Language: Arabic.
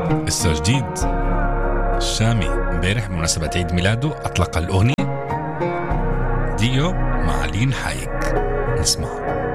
لسه جديد الشامي امبارح بمناسبة عيد ميلاده أطلق الأغنية ديو مع لين حايك. نسمع.